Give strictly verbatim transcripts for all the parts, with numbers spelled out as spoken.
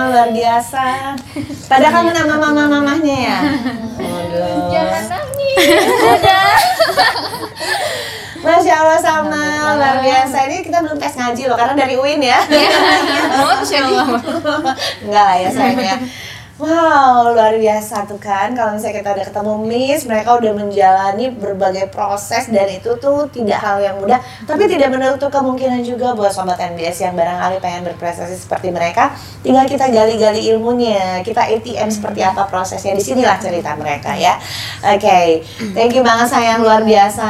luar biasa. Padahal kamu nama mama-mamahnya ya? Aduh. Jangan nangis. Udah. Masya Allah sama, luar biasa. Ini kita belum tes ngaji loh, karena dari U I N ya. Oh, Masya Allah. Enggak lah ya sayangnya. Wow, luar biasa tuh kan. Kalau misalnya kita udah ketemu Miss, mereka udah menjalani berbagai proses dan itu tuh tidak hal yang mudah. Tapi tidak menutup kemungkinan juga buat Sobat N B S yang barangkali pengen berprestasi seperti mereka. Tinggal kita gali-gali ilmunya, kita A T M seperti apa prosesnya. Disinilah cerita mereka ya. Oke, okay. Thank you banget sayang, luar biasa.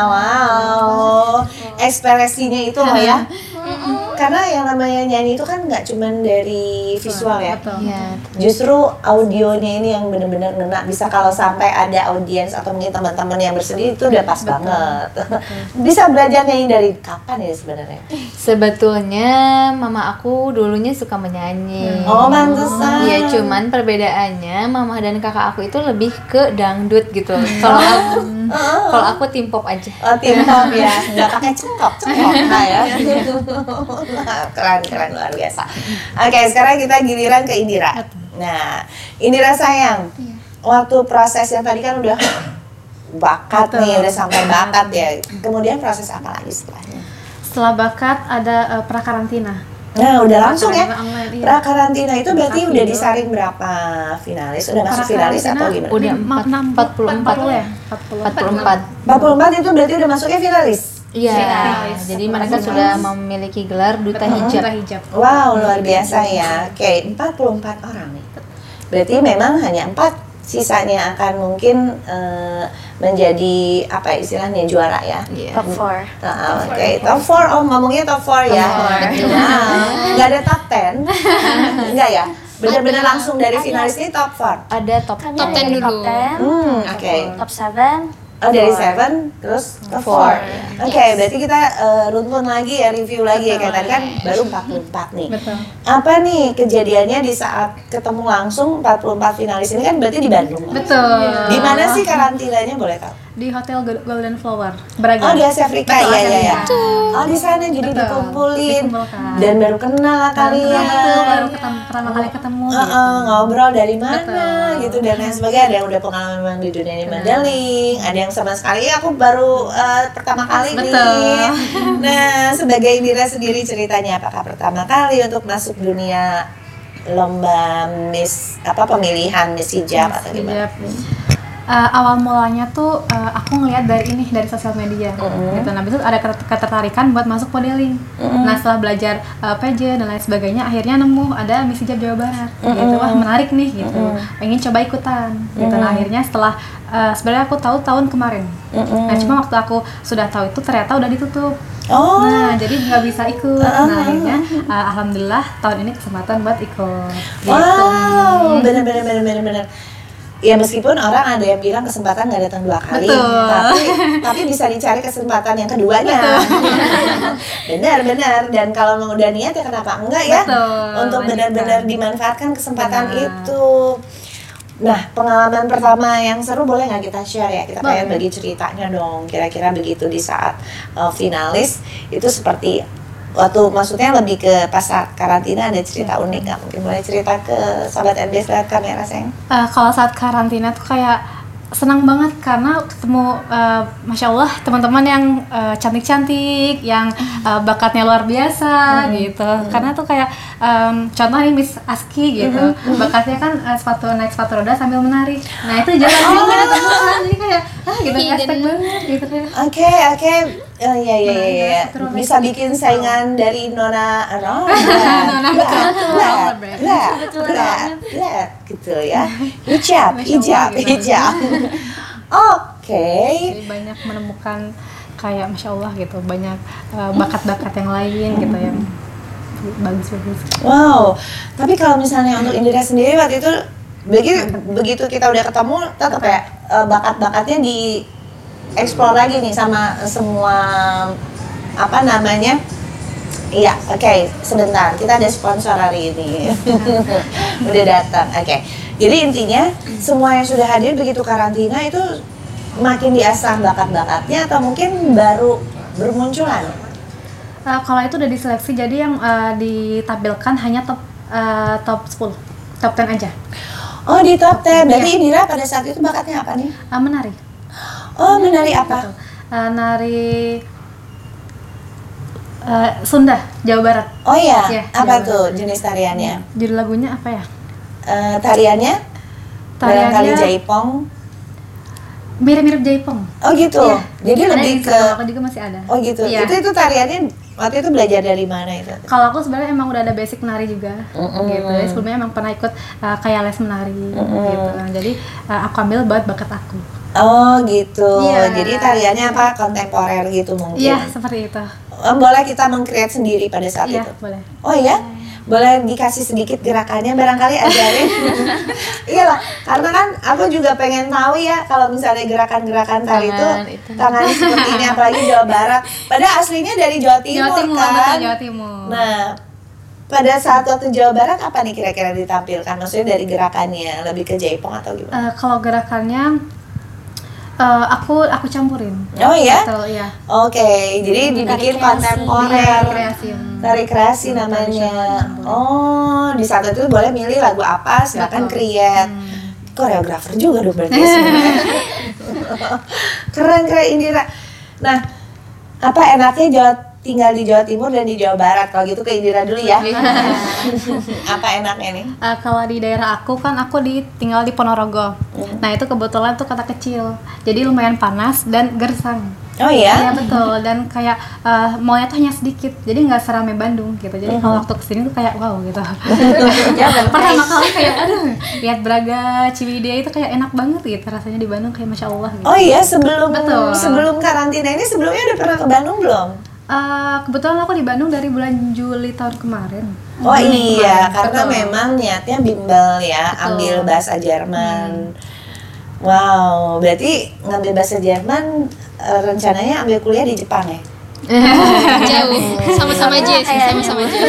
Wow, ekspresinya itu loh ya. Karena yang namanya nyanyi itu kan nggak cuman dari visual ya. Ya, Justru audionya ini yang benar-benar ngena. Bisa kalau sampai ada audiens atau mungkin teman-teman yang bersedih itu udah pas Betul. banget. Bisa belajar nyanyi dari kapan ya sebenarnya? sebetulnya mama aku dulunya suka menyanyi. Oh, pantesan. Iya, cuman perbedaannya mama dan kakak aku itu lebih ke dangdut gitu. Kalau aku, kalau aku tim pop aja. Oh, tim pop ya, nggak pakai cengkok, cengkok nah ya. Keren, keren, luar biasa. Oke, sekarang kita giliran ke Indira. Nah, Indira sayang, waktu proses yang tadi kan udah bakat nih, udah sampai bakat ya. Kemudian proses apa lagi setelahnya? Setelah bakat ada uh, prakarantina. Nah, udah langsung ya. Prakarantina online, iya. Prakarantina itu berarti Makasih, udah Jo. disaring berapa finalis? Udah masuk finalis atau gimana? Udah empat empat puluh empat ya? empat puluh empat puluh empat. empat puluh empat itu berarti udah masuknya finalis? Iya, Finalis. jadi mereka sudah memiliki gelar duta hijab. Duta hijab. Wow, luar biasa ya. Oke, empat puluh empat orang nih. Berarti memang hanya empat, sisanya akan mungkin eh, menjadi apa istilahnya juara ya. Iya. Top four. Nah, Oke, top four. Oh, ngomongnya top four ya. four. Wow, nggak ada top ten. Enggak ya? Benar-benar langsung dari finalis ini top four. Ada top Kami top ada ten yang dulu. top ten, Hmm, oke. top seven. Oh, dari seven terus top four. Oke, berarti kita eh, runtun lagi ya, review lagi ya. Kayak tadi kan baru empat puluh empat nih. Betul. Apa nih kejadiannya di saat ketemu langsung empat puluh empat finalis ini kan berarti di Bandung? Betul. Di mana sih karantinanya boleh tahu? Di Hotel Go- Golden Flower, Oh, Braga. di Asia Afrika Betul, ya, Asia ya, ya. Afrika. Oh, di sana jadi Betul. dikumpulin Dikumpulkan. dan baru kenal lah kalian. Betul, baru ketemu, pertama kali ketemu. Uh, uh, ngobrol dari mana Betul. gitu dan lain sebagainya. Ada yang udah pengalaman memang di dunia ini modeling, ada yang sama sekali aku baru uh, pertama kali Betul. nih. Nah, sebagai Indira sendiri ceritanya apakah pertama kali untuk masuk dunia lomba Miss apa pemilihan Miss Hijab atau gimana? Hijab. Uh, awal mulanya tuh uh, aku ngeliat dari ini dari sosial media Mm-hmm. gitu. Nah, besok ada ket- ketertarikan buat masuk modeling. Mm-hmm. Nah, setelah belajar uh, P J dan lain sebagainya, akhirnya nemu ada Miss Hijab Jawa Barat. Mm-hmm. Gitu, wah menarik nih gitu. Mm-hmm. Pengen coba ikutan. Gitu. Mm-hmm. Nah, akhirnya setelah uh, sebenarnya aku tahu tahun kemarin. Mm-hmm. Nah, cuma waktu aku sudah tahu itu ternyata udah ditutup. Oh. Nah, jadi nggak bisa ikut. Uh-huh. Nah, akhirnya uh, alhamdulillah tahun ini kesempatan buat ikut. Gitu. Wow, benar benar benar benar benar. Ya meskipun orang ada yang bilang kesempatan nggak datang dua kali, Betul. tapi tapi bisa dicari kesempatan yang keduanya. Benar benar. Dan kalau mau udah niat ya kenapa enggak ya? Betul, Untuk lanjutkan. benar-benar dimanfaatkan kesempatan Benar. itu. Nah, pengalaman pertama yang seru boleh nggak kita share ya? Kita pengen Boleh. bagi ceritanya dong. Kira-kira begitu di saat uh, finalis itu seperti waktu maksudnya lebih ke pas saat karantina ada cerita unik nggak? Mungkin boleh cerita ke Sobat N B S lewat kamera sayang. Uh, kalau saat karantina tuh kayak senang banget karena ketemu uh, masya Allah teman-teman yang uh, cantik-cantik, yang uh, bakatnya luar biasa gitu. Karena tuh kayak um, contoh nih Miss Aski gitu, bakatnya kan uh, sepatu naik sepatu roda sambil menari. Nah itu jalan juga teman, jadi kayak ah gitu aspek banget gitu kan. Oke oke, oh, iya iya iya iya. Nah, Bisa bikin saingan dari Nona Nona Nona betul betul gitu ya. Hijab Masya Allah, hijab gitu. hijab. Oke. Jadi banyak menemukan kayak masya Allah gitu, banyak uh, bakat-bakat yang lain gitu yang bagus-bagus. Wow. Tapi kalau misalnya untuk Indira sendiri waktu itu begitu begitu kita udah ketemu tetap ya eh, bakat-bakatnya di explore lagi nih sama semua apa namanya. Iya, oke, sebentar. Kita ada sponsor hari ini. Udah datang. Oke. Jadi intinya semua yang sudah hadir begitu karantina itu makin diasah bakat-bakatnya atau mungkin baru bermunculan. Uh, kalau itu udah diseleksi, jadi yang uh, ditampilkan hanya top uh, top sepuluh, top sepuluh aja. Oh di top sepuluh, berarti Indira pada saat itu bakatnya apa nih? Uh, menari. Oh menari apa? Betul. Uh, nari uh, Sunda, Jawa Barat. Oh iya, Iya, apa Jawa tuh jenis tariannya? Judul lagunya apa ya? Uh, tariannya? Tariannya- Barangkali jaipong. Mirip-mirip Jaipong. Oh gitu. Iya. Jadi Ada lebih di ke. Instagram aku juga masih ada. Oh gitu. Iya. Itu itu tariannya waktu itu belajar dari mana itu? Kalau aku sebenarnya emang udah ada basic menari juga, Mm-mm. gitu. Jadi sebelumnya emang pernah ikut uh, kayak les menari, gitu. Jadi uh, aku ambil buat bakat aku. Oh gitu. Iya. Jadi tariannya apa? Kontemporer gitu mungkin. Iya, seperti itu. Oh, boleh kita meng-create sendiri pada saat Iya, itu. boleh. Oh iya? Boleh dikasih sedikit gerakannya barangkali ajarin. Iya lah, karena kan aku juga pengen tahu ya kalau misalnya gerakan-gerakan tari itu Tangan itu. tangan seperti ini apalagi Jawa Barat. Padahal aslinya dari Jawa Timur, Jawa Timur, kan. betul, Jawa Timur. Nah, pada saat waktu Jawa Barat apa nih kira-kira ditampilkan? Maksudnya dari gerakannya lebih ke jaipong atau gimana? Uh, kalau gerakannya uh, aku aku campurin. Oh iya? Betul, iya. Oke, jadi dibikin kreasi. kontemporer. Kreasi. Tari kreasi namanya. Oh, di saat itu boleh milih lagu apa, silakan Betul. create. Hmm. Koreografer juga dong berarti sebenarnya. Keren keren Indira. Nah, apa enaknya Jawa tinggal di Jawa Timur dan di Jawa Barat? Kalau gitu ke Indira dulu ya. Apa enaknya nih? Uh, kalau di daerah aku kan aku di tinggal di Ponorogo. Hmm. Nah itu kebetulan tuh kota kecil, jadi lumayan panas dan gersang. Oh Iya ya? betul, dan kayak uh, mallnya tuh hanya sedikit, jadi nggak seramai Bandung gitu. Jadi kalau waktu kesini tuh kayak wow gitu. Pertama kali kayak aduh, lihat Braga, Ciwidey itu kayak enak banget gitu rasanya di Bandung kayak masya Allah. Gitu. Oh iya, sebelum Betul. sebelum karantina ini sebelumnya udah pernah ke Bandung belum? Uh, kebetulan aku di Bandung dari bulan Juli tahun kemarin. Oh iya, kemarin, karena betul. memang niatnya bimbel ya, Betul. ambil bahasa Jerman. Wow, berarti ngambil bahasa Jerman eh, rencananya ambil kuliah di Jepang ya? Jauh, sama-sama aja sih, sama-sama aja.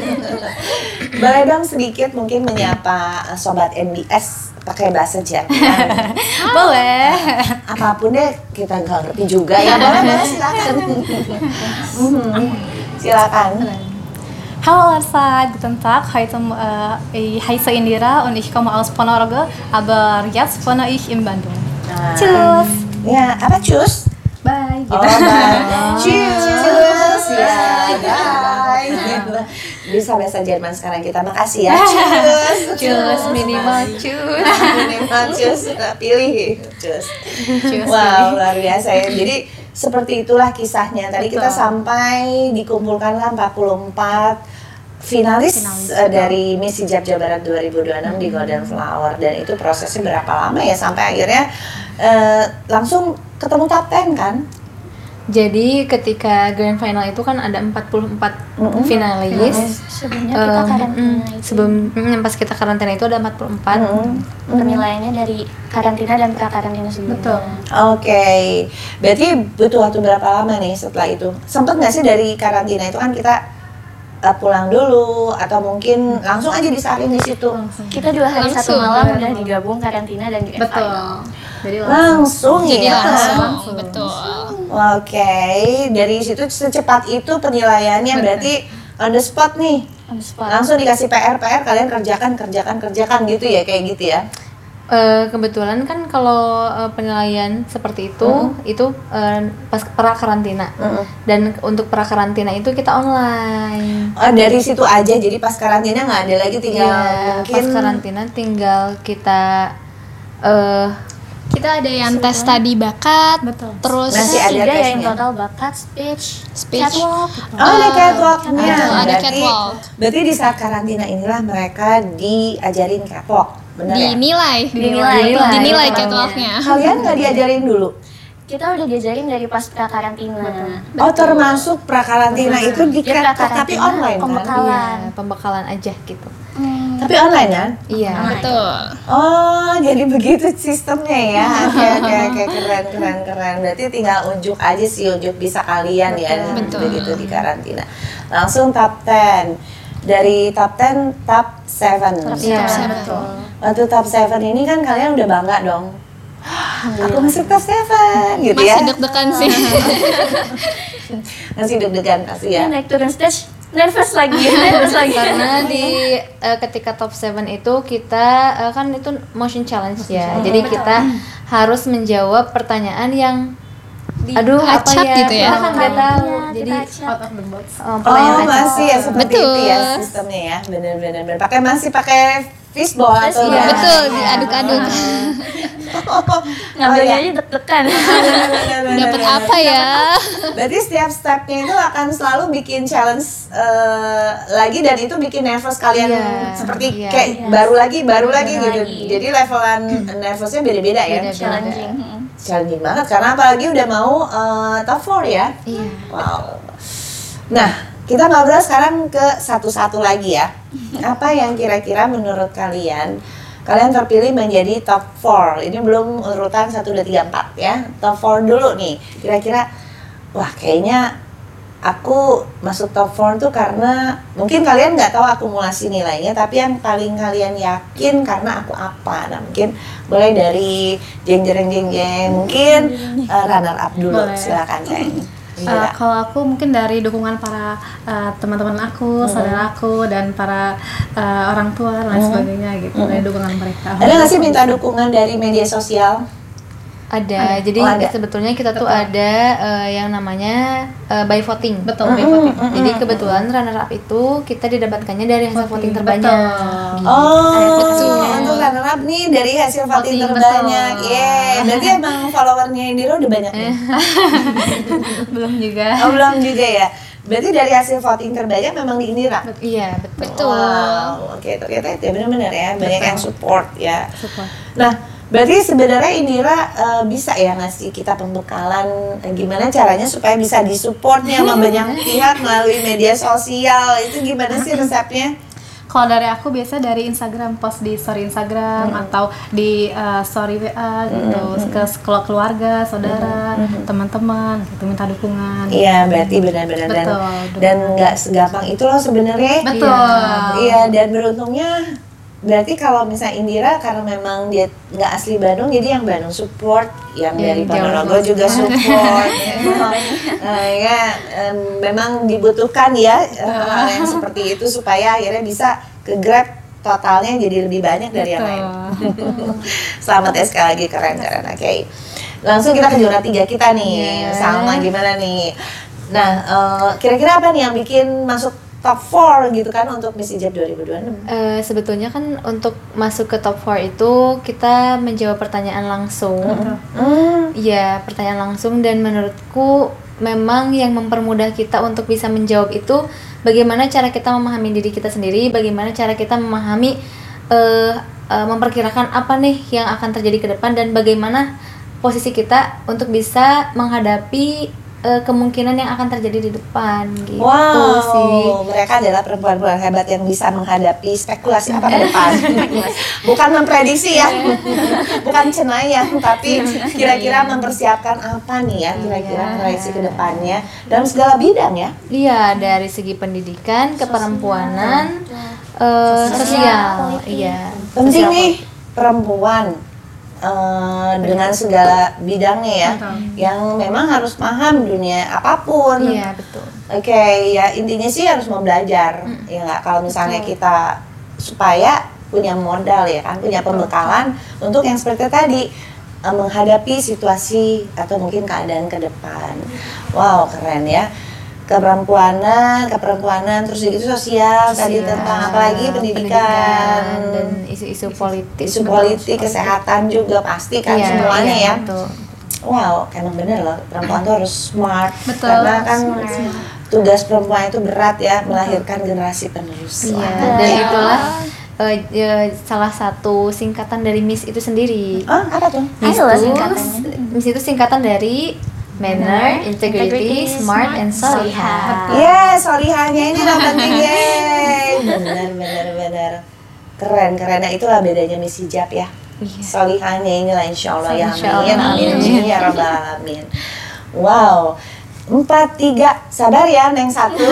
Boleh dong sedikit mungkin menyapa eh, sobat N B S pakai bahasa Jerman. Boleh. Apapun deh, kita nggak ngerti juga ya. Boleh, boleh silakan. Mhm. Silakan. Hallo Arsa, guten Tag. Heute äh, ich heiße Indira und ich komme aus Ponorogo, aber jetzt wohne ich in Bandung. Nah, Tschüss. Ya, apa cus? Bye. Oh, bye. Cus. Ya, bye. Bisa bahasa Jerman sekarang kita. Makasih ya. Cus. Cus minimal cus. Minimal cus. Pilih cus. Cus. Wow, luar biasa ya. Jadi seperti itulah kisahnya. Tadi kita Betul. sampai dikumpulkanlah empat puluh empat finalis, Finalis, eh, dari Miss Hijab Jawa Barat dua ribu dua puluh enam di Golden Flower, dan itu prosesnya berapa lama ya sampai akhirnya eh, langsung ketemu top sepuluh kan? Jadi ketika grand final itu kan ada empat puluh empat Mm-mm. finalis. Sebelumnya kita Em, karantina mm, itu. sebelum mm, pas kita karantina itu ada empat puluh empat. Mm-mm. Penilaiannya dari karantina dan pra-karantina sebelumnya. Betul. Oke, berarti butuh waktu berapa lama nih setelah itu? Sempet nggak sih dari karantina itu kan kita uh, pulang dulu atau mungkin langsung aja disaring di situ? Langsung. Kita dua hari satu Langsung. malam udah digabung karantina dan grand Betul. final. Jadi Langsung Jadi ya. langsung, betul. Oke, dari situ secepat itu penilaiannya Betul. berarti on the spot nih. On the spot. Langsung dikasih P R P R kalian kerjakan kerjakan kerjakan gitu ya, kayak gitu ya. Eh, kebetulan kan kalau eh, penilaian seperti itu itu eh, pas pra karantina. Mm-mm. Dan untuk pra karantina itu kita online. Oh, dari situ aja, jadi pas karantina nggak ada lagi, tinggal Iya, mungkin pas karantina tinggal kita eh Kita ada yang tes tadi bakat, Betul. terus Masih ada Tiga ya yang tesnya. total bakat, speech, Speech. catwalk. Oh, ada catwalknya. Betul, ada Berarti- catwalk. Berarti di saat karantina inilah mereka diajarin catwalk, benar ya? dinilai, Dinilai. dinilai Catwalknya. catwalknya. Kalian nggak diajarin dulu? Kita udah diajarin dari pas pra-karantina. Oh, termasuk prakarantina itu di Dia catwalk pra-karantina, tapi online kan? pembekalan. iya, pembekalan aja gitu. Tapi online kan? Iya. Betul. Oh, jadi begitu sistemnya ya. Oke, oke, oke, keren, keren, keren. Berarti tinggal unjuk aja sih, unjuk bisa kalian ya, Betul. begitu di karantina. Langsung top sepuluh. Dari top sepuluh, top tujuh. Iya. Betul. Waktu top tujuh ini kan kalian udah bangga dong. Aku masuk top tujuh gitu ya. Masih deg-degan sih. Masih deg-degan pasti ya. Naik turun stage nervous lagi, nervous lagi. Karena di uh, ketika top tujuh itu kita uh, kan itu motion challenge ya. Hmm, Jadi betul. kita harus menjawab pertanyaan yang Di aduh apa acak ya? gitu ya. Kita kan nggak tahu. Jadi out of the box. uh, Oh pertanyaan acak. masih ya seperti Betul. itu ya sistemnya ya, benar-benar. Pakai masih pakai fishball atau Iya. Betul, diaduk-aduk. Ngambilnya aja deg-degan. Dapat apa ya? Berarti setiap stepnya itu akan selalu bikin challenge eh, lagi dan itu bikin nervous kalian Iya, seperti iya. kayak baru lagi baru lagi Baru gitu. lagi. Jadi levelan nervousnya beda-beda ya. Beda-beda. Challenging. Challenging banget karena apalagi udah mau eh, top four ya. Iya. Wow. Nah, kita ngobrol sekarang ke satu-satu lagi ya. Apa yang kira-kira menurut kalian kalian terpilih menjadi top four? Ini belum urutan satu, dua, tiga, empat ya. Top four dulu nih. Kira-kira wah kayaknya aku masuk top four tuh karena mungkin kalian nggak tahu akumulasi nilainya, tapi yang paling kalian yakin karena aku apa. Nah, mungkin boleh dari jeng jeng jeng jeng. Mungkin uh, runner up dulu. Boleh. Silakan, Ceng. Uh, Iya. kalau aku mungkin dari dukungan para uh, teman-teman aku, saudara aku, dan para uh, orang tua dan lain sebagainya gitu, dari dukungan mereka. Ada nggak sih minta dukungan dari media sosial? Ada. Jadi Oh, ada. sebetulnya kita tuh Betul. ada uh, yang namanya uh, by voting. Betul, by voting. Jadi kebetulan runner up itu kita didapatkannya dari hasil voting Voting, terbanyak. betul. Gitu. Oh, Betul. untuk runner up nih dari hasil voting Voting, terbanyak. betul. Yeay, berarti emang followernya Indira udah banyak nih? Belum juga. Oh, belum juga ya? Berarti dari hasil voting terbanyak memang di Indira? Iya, betul. Betul. Wow, oke, ternyata itu ya benar-benar ya, banyak yang support ya. Support. Nah, berarti sebenarnya Indira eh, bisa ya ngasih kita pembekalan eh, gimana caranya supaya bisa disupportnya sama banyak pihak melalui media sosial. Itu gimana sih resepnya? Kalau dari aku biasa dari Instagram, post di story Instagram atau di uh, story W A gitu, ke ke keluarga, saudara, teman-teman gitu, minta dukungan. Iya, berarti benar-benar dan Betul, dan nggak segampang itu loh sebenarnya. Betul. Iya, dan beruntungnya berarti kalau misalnya Indira karena memang dia nggak asli Bandung, jadi yang Bandung support, yang Iya, dari jauh Ponorogo lebih. juga support. Ya. Nah, ya em, memang dibutuhkan ya hal yang seperti itu supaya akhirnya bisa ke grab totalnya jadi lebih banyak dari yang lain. Selamat ya sekali lagi, keren-keren. Oke, langsung kita ke juara tiga kita nih. Iya. Salma gimana nih? Nah, eh, kira-kira apa nih yang bikin masuk top four gitu kan untuk Miss Hijab dua ribu dua puluh enam? Eh, sebetulnya kan untuk masuk ke top four itu kita menjawab pertanyaan langsung. Hmm. Iya, pertanyaan langsung, dan menurutku memang yang mempermudah kita untuk bisa menjawab itu bagaimana cara kita memahami diri kita sendiri, bagaimana cara kita memahami eh, eh, memperkirakan apa nih yang akan terjadi ke depan, dan bagaimana posisi kita untuk bisa menghadapi eh, kemungkinan yang akan terjadi di depan gitu Wow, sih. mereka adalah perempuan-perempuan hebat yang bisa menghadapi spekulasi apa ke depan. Bukan memprediksi ya, bukan cenayang, tapi kira-kira mempersiapkan apa nih ya, kira-kira proyeksi ke depannya dalam segala bidang ya. Iya, dari segi pendidikan, keperempuanan, eh, sosial, iya. Penting Sosial. nih perempuan eh, dengan segala bidangnya ya, yang memang harus paham dunia apapun. Iya, betul. Oke, ya intinya sih harus mau belajar, ya nggak, kalau misalnya kita supaya punya modal ya kan, punya pembekalan untuk yang seperti tadi eh, menghadapi situasi atau mungkin keadaan ke depan. Wow, keren ya. Keperempuanan, keperempuanan, terus gitu sosial, tadi Sosial, tentang apalagi pendidikan, dan isu-isu politik. isu betul. politik, kesehatan juga pasti kan Iya, semuanya iya, ya. betul. Wow, emang bener loh, perempuan tuh harus smart. Betul, Karena kan smart. tugas perempuan itu berat ya, melahirkan generasi penerus. Iya, Wah. dan itulah eh, ya, salah satu singkatan dari Miss itu sendiri. Oh, apa tuh? Miss Ada loh itu- singkatannya. Miss itu singkatan dari Manner, Integrity, Smart, and Solihah. Yes, solihahnya ini yang penting, yeay. Benar, benar, benar. Keren, keren. Nah, itulah bedanya Miss Hijab ya. Iya. Solihahnya inilah insya Allah ya, Insya amin, Allah. amin, amin, ya rabbal alamin. Wow, empat, tiga, sabar ya, Neng satu.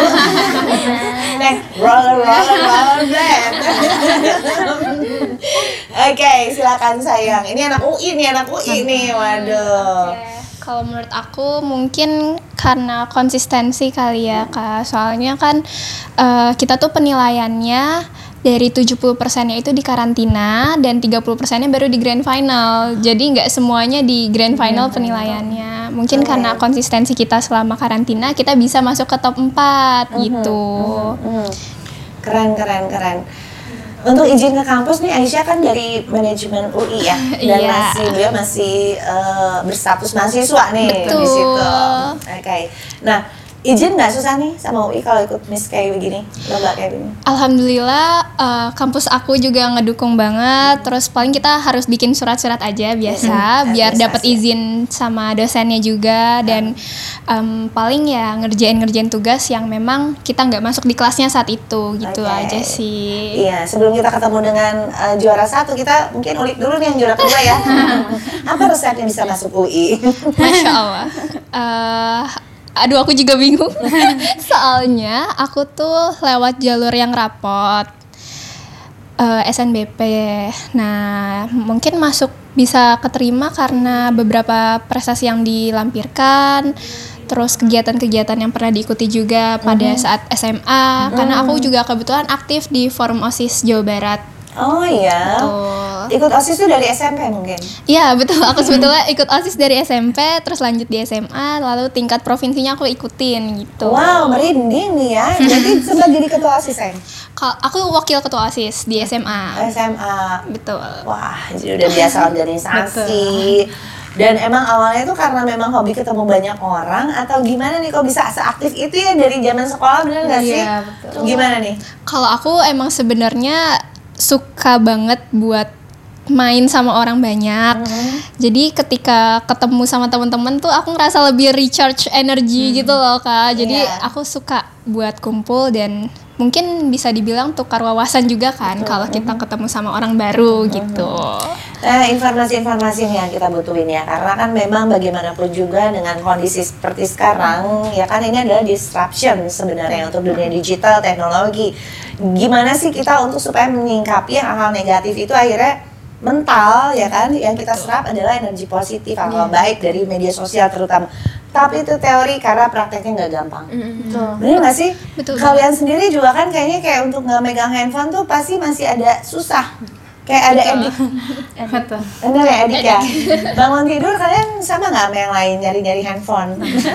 Neng, roller, roller, roller, blend. Oke, silakan sayang. Ini anak U I nih, anak U I nih, waduh. Kalau menurut aku mungkin karena konsistensi kali ya Kak. Soalnya kan uh, kita tuh penilaiannya dari tujuh puluh persennya itu di karantina dan tiga puluh persennya baru di grand final. Jadi nggak semuanya di grand final penilaiannya. Mungkin karena konsistensi kita selama karantina kita bisa masuk ke top empat gitu. Keren, keren, keren. Untuk izin ke kampus nih, Aisyah kan dari manajemen U I ya, dan Iya. masih beliau masih uh, berstatus mahasiswa nih Betul. di situ. Oke, okay. Nah izin nggak susah nih sama U I kalau ikut Miss kayak begini, lomba kayak begini? Alhamdulillah uh, kampus aku juga ngedukung banget. Terus paling kita harus bikin surat-surat aja biasa Hmm, biar administrasi. dapat izin sama dosennya juga dan um, paling ya ngerjain-ngerjain tugas yang memang kita nggak masuk di kelasnya saat itu gitu Oke. aja sih. Iya, sebelum kita ketemu dengan uh, juara satu, kita mungkin ulik dulu nih yang juara kedua ya. Apa resepnya bisa masuk U I? Masya Allah. Uh, aduh aku juga bingung. Soalnya aku tuh lewat jalur yang rapot. uh, S N B P. Nah, mungkin masuk bisa keterima karena beberapa prestasi yang dilampirkan, terus kegiatan-kegiatan yang pernah diikuti juga pada saat S M A. Karena aku juga kebetulan aktif di Forum OSIS Jawa Barat. Oh iya, Tuh. ikut OSIS tuh dari S M P mungkin? Iya betul, aku sebetulnya ikut OSIS dari S M P, terus lanjut di S M A, lalu tingkat provinsinya aku ikutin gitu. Wow, merinding nih ya. Jadi sempat jadi ketua OSIS ya? Kalau aku wakil ketua OSIS di S M A. S M A. Betul. Wah, jadi udah biasa organisasi. Dan emang awalnya tuh karena memang hobi ketemu banyak orang atau gimana nih kok bisa seaktif itu ya dari zaman sekolah, bener nggak sih? Iya, betul. Gimana nih? Kalau aku emang sebenarnya suka banget buat main sama orang banyak. Jadi ketika ketemu sama teman-teman tuh aku ngerasa lebih recharge energi gitu loh Kak. Jadi Iya. aku suka buat kumpul dan mungkin bisa dibilang tukar wawasan juga kan kalau kita ketemu sama orang baru gitu. Nah, informasi-informasi yang kita butuhin ya, karena kan memang bagaimanapun juga dengan kondisi seperti sekarang, ya kan ini adalah disruption sebenarnya untuk dunia digital, teknologi. Gimana sih kita untuk supaya menyingkapi hal-hal negatif itu akhirnya mental ya kan, yang kita serap adalah energi positif, hal-hal baik dari media sosial terutama. Tapi itu teori karena prakteknya nggak gampang. Betul. Bener nggak sih? Betul Kalian sendiri juga kan kayaknya kayak untuk nggak megang handphone tuh pasti masih ada susah. Kayak ada edik. Betul. Bener ya edik ya? Bangun tidur kalian sama nggak sama yang lain nyari-nyari handphone?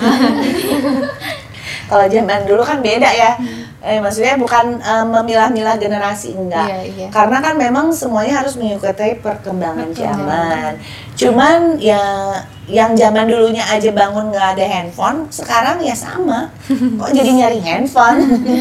Kalau zaman dulu kan beda ya. Eh, maksudnya bukan eh, memilah-milah generasi, enggak. Iya, iya. Karena kan memang semuanya harus mengikuti perkembangan zaman. Cuman ya yang zaman dulunya aja bangun nggak ada handphone, sekarang ya sama. Kok jadi nyari handphone?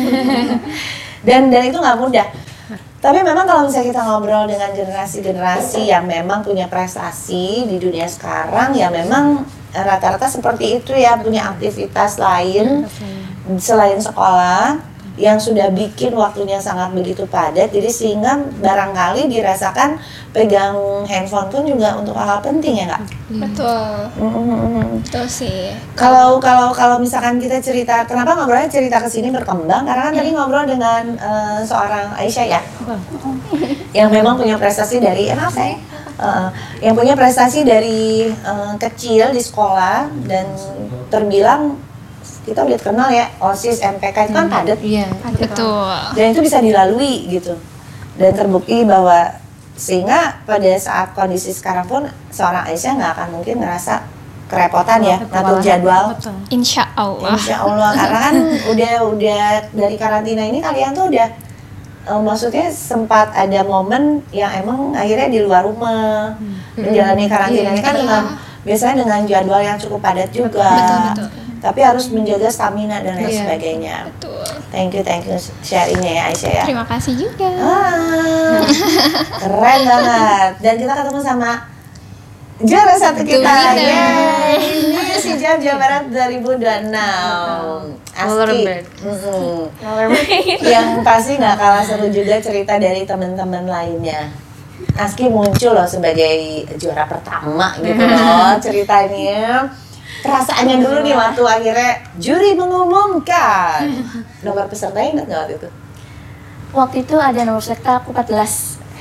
dan dan itu nggak mudah. Tapi memang kalau misalnya kita ngobrol dengan generasi-generasi yang memang punya prestasi di dunia sekarang, ya memang rata-rata seperti itu ya, punya aktivitas lain selain sekolah yang sudah bikin waktunya sangat begitu padat, jadi sehingga barangkali dirasakan pegang handphone pun juga untuk hal-hal penting ya nggak? Betul. Mm-mm. Betul sih. Kalau kalau kalau misalkan kita cerita, kenapa ngobrolnya cerita ke sini berkembang? Karena kan tadi ngobrol dengan eh, seorang Aisyah ya, yang memang punya prestasi dari eh, maaf saya, eh, yang punya prestasi dari eh, kecil di sekolah dan terbilang kita udah kenal ya OSIS, M P K itu kan padat. Iya. Betul. Dan itu bisa dilalui gitu, dan terbukti bahwa sehingga pada saat kondisi sekarang pun seorang Aisyah nggak akan mungkin ngerasa kerepotan ya ngatur jadwal. Betul. Insya Allah. Insya Allah, karena kan udah udah dari karantina ini kalian tuh udah eh, maksudnya sempat ada momen yang emang akhirnya di luar rumah menjalani karantina ini kan dengan biasanya dengan jadwal yang cukup padat juga. Betul, betul. Tapi harus menjaga stamina dan lain Iya. sebagainya. Betul. Thank you, thank you sharingnya ya Aisyah ya. Terima kasih juga. Ah, keren banget. Dan kita ketemu sama juara satu kita. Winner. Yeay, ini si Jam Jawa Barat dua ribu dua puluh enam. Aski. Rollerblade. Mm-mm. Yang pasti nggak kalah seru juga cerita dari teman-teman lainnya. Aski muncul loh sebagai juara pertama gitu loh ceritanya. Perasaannya dulu nih waktu akhirnya juri mengumumkan. Nomor pesertanya ingat nggak waktu itu? Waktu itu ada nomor peserta aku empat belas.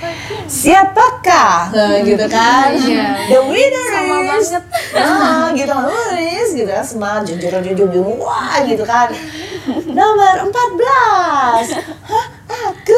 siapakah nah, gitu kan the winner Sama is banget. nah gitu kan is gitu kan semua jujur jujur jujur wah gitu kan nomor empat belas hah aku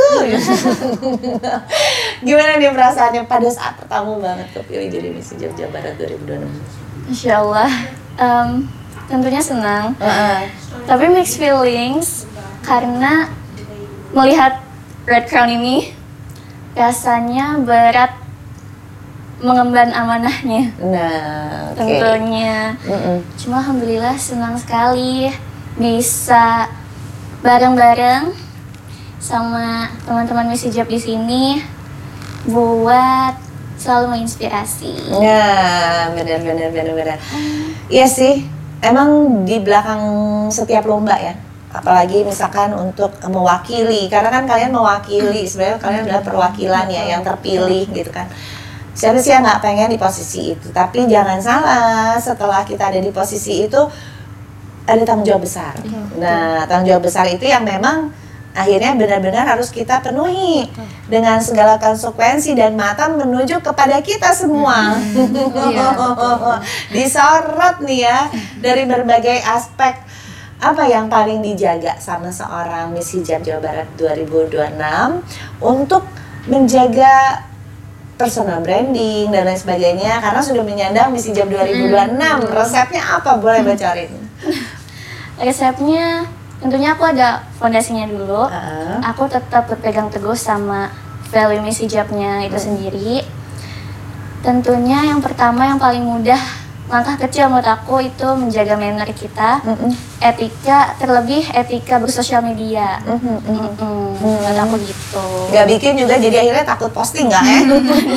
gimana nih perasaannya pada saat pertama banget kepilih jadi Miss Hijab Jawa Barat dua ribu dua puluh enam? Insya Allah, em, tentunya senang. Uh-uh. Tapi mixed feelings karena melihat Red Crown ini rasanya berat mengemban amanahnya. Nah, oke. Tentunya. Mm-mm. Cuma alhamdulillah senang sekali bisa bareng-bareng sama teman-teman Miss Hijab di sini buat selalu menginspirasi. Nah, benar benar benar benar. Iya sih, emang di belakang setiap lomba ya. Apalagi misalkan untuk mewakili, karena kan kalian mewakili, sebenarnya kalian adalah perwakilan ya yang terpilih gitu kan. Siapa sih yang nggak pengen di posisi itu? Tapi jangan salah, setelah kita ada di posisi itu ada tanggung jawab besar. Nah, tanggung jawab besar itu yang memang akhirnya benar-benar harus kita penuhi dengan segala konsekuensi dan matang menuju kepada kita semua. Disorot nih ya dari berbagai aspek. Apa yang paling dijaga sama seorang Miss Hijab Jawa Barat dua ribu dua puluh enam untuk menjaga personal branding dan lain sebagainya, karena sudah menyandang Miss Hijab dua ribu dua puluh enam. Resepnya apa? Boleh bocorin? Resepnya tentunya aku ada fondasinya dulu. Uh-huh. Aku tetap berpegang teguh sama value Miss Hijabnya itu sendiri. Tentunya yang pertama yang paling mudah, langkah kecil menurut aku itu menjaga manner kita, Mm-mm. etika, terlebih etika bersosial media. Mm-mm. Mm-mm. Menurut aku gitu. Gak bikin juga jadi akhirnya takut posting nggak ya?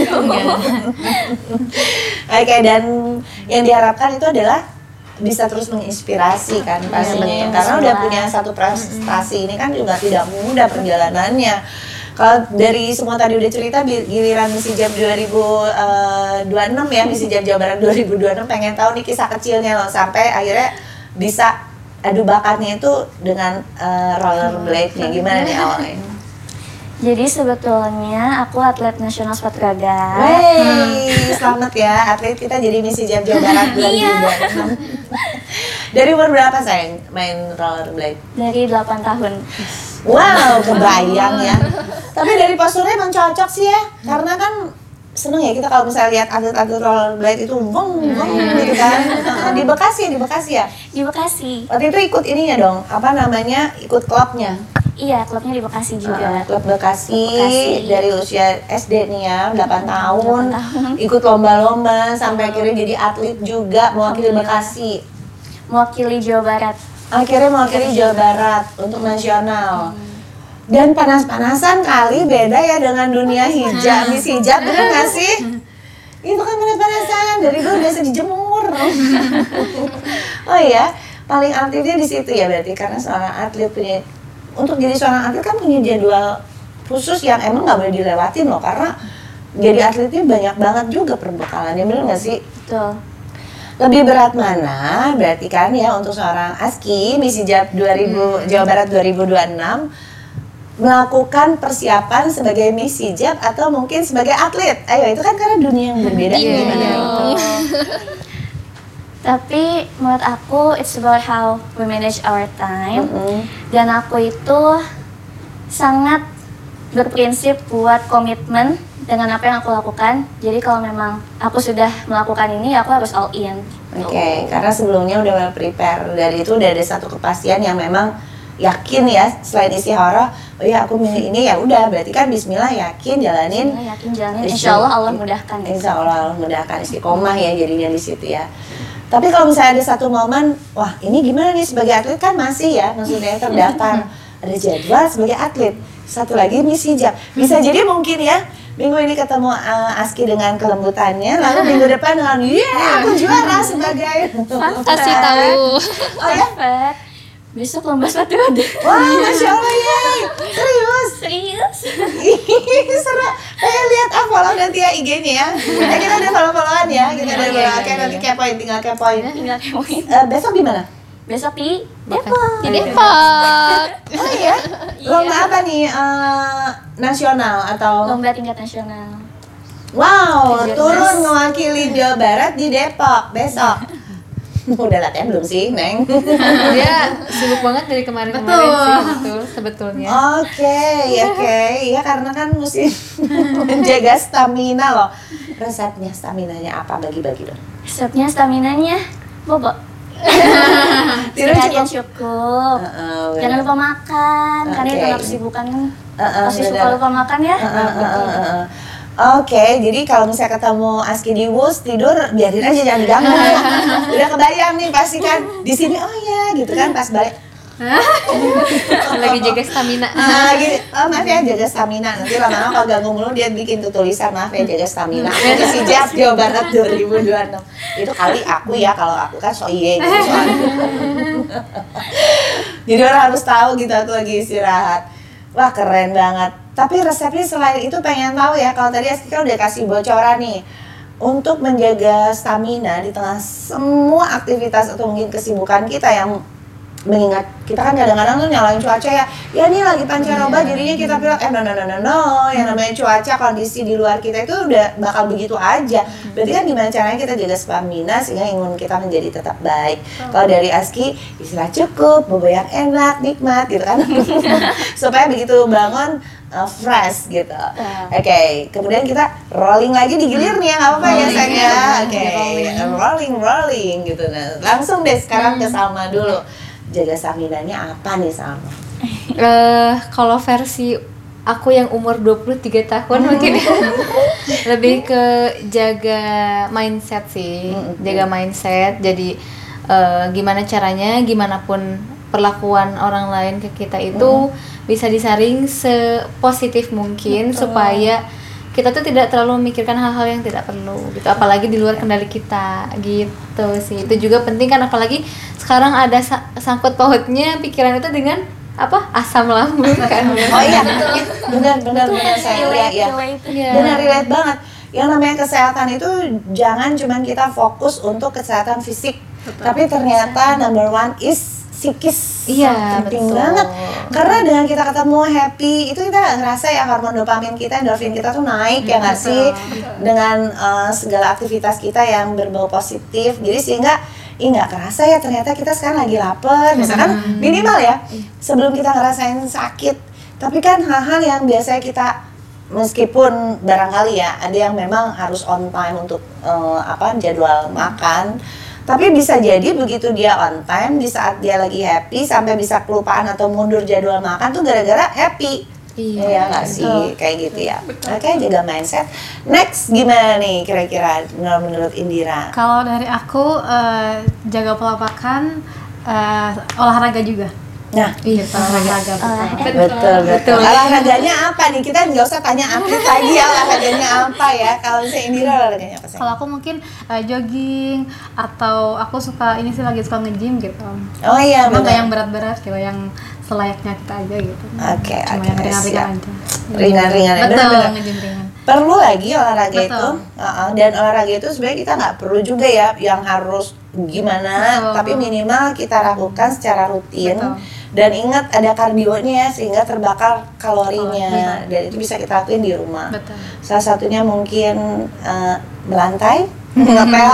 Oke, dan yang diharapkan itu adalah bisa terus menginspirasi kan pastinya, betul, karena udah semua. punya satu prestasi ini kan juga tidak mudah perjalanannya. Kalau dari semua tadi udah cerita, giliran Miss Hijab dua ribu dua puluh enam ya, Miss Hijab Jawa Barat dua ribu dua puluh enam pengen tahu nih kisah kecilnya loh, sampai akhirnya bisa adu bakatnya itu dengan uh, rollerblade-nya. Gimana nih awalnya? Jadi sebetulnya aku atlet nasional sepatu raga. Wey, selamat ya atlet kita jadi Miss Hijab Jawa Barat dua ribu dua puluh enam. Dari umur berapa sayang main rollerblade? Dari delapan tahun. Wow, kebayang ya. Tapi dari posturnya emang cocok sih ya, karena kan seneng ya kita kalau misalnya lihat atlet-atlet rollerblade itu beng beng gitu kan. Di Bekasi ya, di Bekasi ya. Di Bekasi. Waktu itu ikut ininya dong, apa namanya, ikut klubnya. Iya, klubnya di Bekasi juga. Uh, klub Bekasi, Bekasi. dari usia S D nih ya, delapan tahun, delapan tahun. ikut lomba-lomba sampai akhirnya jadi atlet juga mewakili Bekasi. Mewakili Jawa Barat. Akhirnya mewakili Jawa Barat untuk nasional. Dan panas-panasan kali beda ya dengan dunia hijab, Miss Hijab, bener gak sih? Itu kan panas-panasan, dari dulu biasa dijemur. Oh iya, paling aktifnya di situ ya berarti, karena seorang atlet punya, untuk jadi seorang atlet kan punya jadwal khusus yang emang nggak boleh dilewatin loh, karena jadi atletnya banyak banget juga perbekalannya, bener nggak sih? Betul. Lebih berat mana berarti kan ya untuk seorang Aski Miss Hijab dua ribu Jawa Barat dua ribu dua puluh enam melakukan persiapan sebagai Miss Hijab atau mungkin sebagai atlet? Ayo, itu kan karena dunia yang berbeda. Iya. Gimana itu? Tapi menurut aku it's about how we manage our time. Mm-mm. Dan aku itu sangat berprinsip buat komitmen dengan apa yang aku lakukan. Jadi kalau memang aku sudah melakukan ini, aku harus all in. Oke, karena sebelumnya udah well prepare, dari itu udah ada satu kepastian yang memang yakin ya, selain istihara, oh ya aku milih ini, ya udah berarti kan Bismillah yakin jalanin. Saya yakin jalanin. Isti- Insya Allah Allah mudahkan. Insya Allah Allah mudahkan, istiqomah ya jadinya di situ ya. Tapi kalau misalnya ada satu momen, wah ini gimana nih sebagai atlet kan masih ya, maksudnya terdaftar, ada jadwal sebagai atlet. Satu lagi Miss Hijab, bisa jadi mungkin ya minggu ini ketemu uh, Aski dengan kelembutannya, lalu minggu depan dengan yeah aku juara sebagai. Kasih tahu. Oh ya, Perfect. Besok lomba sepatu roda. wah masya Allah ya, serius. Serius? Ih, seru. Pengen lihat ah, follow nanti ya I G-nya ya. Eh, kita ada follow-followan ya, kita ada follow. Oke, nanti kepoin, tinggal kepoin. Tinggal kepoin. Eh, besok di mana? besok di Bahkan Depok. Di Depok. Oh iya? Lomba apa nih? Eh, nasional atau? Lomba tingkat nasional. Wow, Kejuaraan. turun mewakili Jawa Barat di Depok besok. Udah latihan belum sih, Neng? dia sibuk banget dari kemarin-kemarin Betul. sih betul sebetulnya. Oke, oke. Ya karena kan mesti menjaga stamina loh. Resepnya staminanya apa? Bagi-bagi dong. Resepnya staminanya bobo. Tidur Istirahat yang cukup. cukup. Heeh, benar. Jangan lupa makan, karena Oke. itu nggak kesibukan kan. Heeh, Pasti suka benar. lupa makan ya. Heeh, heeh, heeh. Oke, jadi kalau misalnya ketemu Aski di Wus tidur biarin aja jangan diganggu. Udah kebayang nih pasti kan di sini oh ya gitu kan pas balik. Lagi jaga stamina. Ah, gitu. Oh, maaf ya jaga stamina. Nanti lama-lama kalau ganggu mulu dia bikin tuh tulisan maaf ya jaga stamina. Misi Jab Jawa Barat dua ribu dua puluh enam. Itu kali aku ya kalau aku kan so iye gitu soalnya. Jadi orang harus tahu gitu aku lagi istirahat. Wah keren banget. Tapi resepnya selain itu pengen tahu ya, kalau tadi Aski kan udah kasih bocoran nih untuk menjaga stamina di tengah semua aktivitas atau mungkin kesibukan kita yang mengingat kita kan kadang-kadang tuh nyalain cuaca ya ya ini lagi pancaroba jadinya kita bilang eh no no no no no yang namanya cuaca kondisi di luar kita itu udah bakal begitu aja. Berarti kan gimana caranya kita jaga stamina sehingga imun kita menjadi tetap baik. Kalau dari Aski istirahat cukup, bobo yang enak, nikmat gitu kan supaya begitu bangun uh, fresh gitu. Oke, okay. Kemudian kita rolling lagi digilir nih ya nggak apa-apa ya sayang ya. Oke, rolling rolling gitu. Nah, langsung deh sekarang ke Salma dulu. Jaga stamina-nya apa nih Salma? Eh, kalau versi aku yang umur dua puluh tiga tahun mungkin ya, lebih ke jaga mindset sih, jaga mindset. Jadi eh, gimana caranya, gimana pun perlakuan orang lain ke kita itu bisa disaring sepositif mungkin supaya kita tuh tidak terlalu memikirkan hal-hal yang tidak perlu gitu, apalagi di luar kendali kita gitu sih. Itu juga penting kan, apalagi sekarang ada sa- sangkut pautnya pikiran itu dengan apa asam lambung kan. Oh iya, benar benar benar saya lihat ya. Iya. Benar relate banget. Yang namanya kesehatan itu jangan cuma kita fokus untuk kesehatan fisik, tapi ternyata number one is psikis. Iya, penting betul. banget. Karena dengan kita ketemu happy, itu kita ngerasa ya hormon dopamin kita, endorfin kita tuh naik ya nggak sih? Dengan uh, segala aktivitas kita yang berbau positif. Jadi sehingga ih nggak kerasa ya ternyata kita sekarang lagi lapar. Misalkan minimal ya sebelum kita ngerasain sakit. Tapi kan hal-hal yang biasanya kita meskipun barangkali ya ada yang memang harus on time untuk uh, apa jadwal makan. Tapi bisa jadi begitu dia on time di saat dia lagi happy sampai bisa kelupaan atau mundur jadwal makan tuh gara-gara happy. Iya, ya nggak sih kayak gitu ya. Oke, jaga mindset. Next gimana nih kira-kira menurut, menurut Indira? Kalau dari aku eh, jaga pola makan, eh, olahraga juga. Nah, Gitu, olahraga. betul. betul betul. Olahraganya apa nih? Kita nggak usah tanya atlet lagi ya olahraganya apa ya. Kalau misalnya Indira olahraganya apa sih? Kalau aku mungkin eh, jogging atau aku suka ini sih lagi suka nge-gym gitu. Oh iya, Cuma nggak benar. yang berat-berat gitu, yang selayaknya kita aja gitu. Oke, Cuma oke, yang ringan-ringan siap. aja. Ringan-ringan ya, Betul, benar-benar. nge-gym ringan. Perlu lagi olahraga Betul. itu. Uh-uh. Dan olahraga itu sebenarnya kita nggak perlu juga ya yang harus gimana, Betul. tapi minimal kita lakukan secara rutin. Betul. Dan ingat ada kardionya ya sehingga terbakar kalorinya. Oh, Dan itu bisa kita lakuin di rumah. Betul. Salah satunya mungkin uh, melantai, ngepel.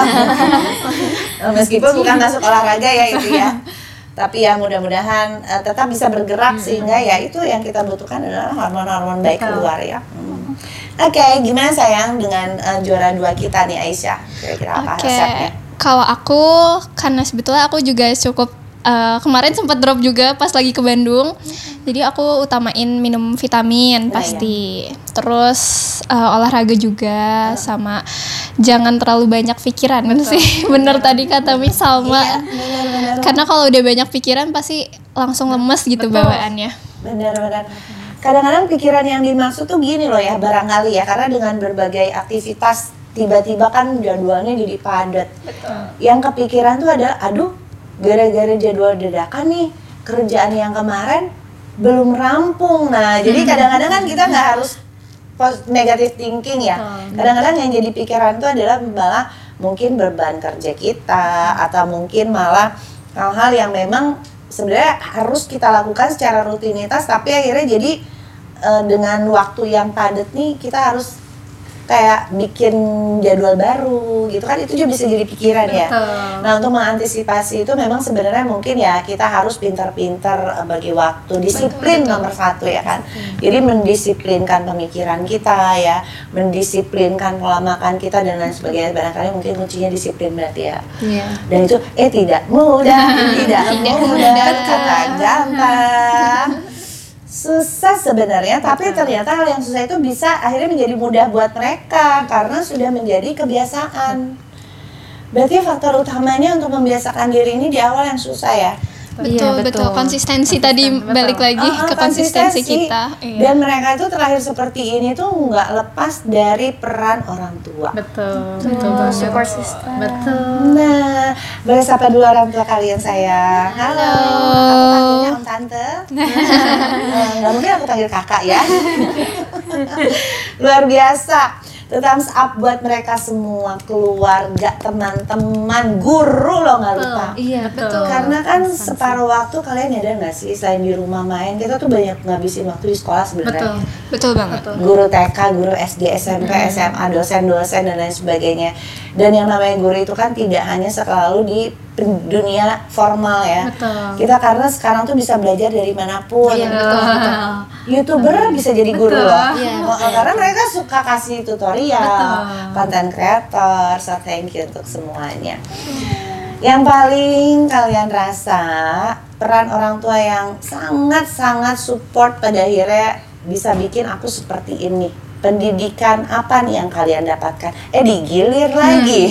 Meskipun bukan masuk olahraga ya itu ya. Tapi ya mudah-mudahan uh, tetap bisa bergerak sehingga ya itu yang kita butuhkan adalah hormon-hormon baik Betul. keluar ya. Hmm. Oke, gimana sayang dengan uh, juara dua kita nih Aisyah? Kira-kira apa Oke, resepnya? kalau aku karena sebetulnya aku juga cukup uh, kemarin sempat drop juga pas lagi ke Bandung. Jadi aku utamain minum vitamin Nah, pasti. Terus uh, olahraga juga sama jangan terlalu banyak pikiran sih. Bener tadi kata Miss Salma. Iya, benar-benar. Karena kalau udah banyak pikiran pasti langsung lemes gitu Betul. bawaannya. Benar-benar. Kadang-kadang pikiran yang dimaksud tuh gini loh ya, barangkali ya, karena dengan berbagai aktivitas tiba-tiba kan jadwalnya jadi padat. Yang kepikiran tuh adalah, aduh, gara-gara jadwal dadakan nih, kerjaan yang kemarin belum rampung. Nah, jadi kadang-kadang kan kita nggak harus pos- negative thinking ya. Kadang-kadang yang jadi pikiran tuh adalah malah mungkin beban kerja kita, atau mungkin malah hal-hal yang memang sebenarnya harus kita lakukan secara rutinitas, tapi akhirnya jadi uh, dengan waktu yang padat nih kita harus kayak bikin jadwal baru gitu kan, itu juga bisa jadi pikiran ya. Betul. Nah untuk mengantisipasi itu memang sebenarnya mungkin ya kita harus pintar-pintar bagi waktu, disiplin betul, betul. Nomor satu ya kan. Hmm. Jadi mendisiplinkan pemikiran kita ya, mendisiplinkan pola makan kita dan lain sebagainya. Barangkali mungkin kuncinya disiplin berarti ya. Yeah. Dan itu eh tidak mudah, tidak mudah, kata gampang. Susah sebenarnya, tapi ternyata hal yang susah itu bisa akhirnya menjadi mudah buat mereka karena sudah menjadi kebiasaan. Berarti faktor utamanya untuk membiasakan diri ini di awal yang susah ya. Betul, iya, betul. betul. Konsistensi Konsisten, tadi betul. Balik lagi uh, uh, ke konsistensi, konsistensi kita. Iya. Dan mereka itu terakhir seperti ini tuh nggak lepas dari peran orang tua. Betul, betul, betul. Support system. Betul. Nah, boleh sapa dulu orang tua kalian sayang. Halo. Aku panggilnya Om Tante. Nggak mungkin aku panggil kakak ya. Luar biasa. Itu thumbs up buat mereka semua, keluarga, teman-teman, guru loh nggak lupa. Iya betul. Karena kan separuh waktu kalian nyadar nggak sih selain di rumah main kita tuh banyak ngabisin waktu di sekolah sebenarnya. Betul, betul banget. Guru T K, guru S D, S M P, hmm. S M A, dosen-dosen dan lain sebagainya. Dan yang namanya guru itu kan tidak hanya selalu di dunia formal ya. Betul. Kita karena sekarang tuh bisa belajar dari manapun. Iya betul. betul. YouTuber bisa jadi guru betul. loh. Iya, oh, karena mereka suka kasih tutorial, content creator, so thank you untuk semuanya. Yang paling kalian rasa peran orang tua yang sangat-sangat support pada akhirnya bisa bikin aku seperti ini. Pendidikan apa nih yang kalian dapatkan? Eh digilir lagi.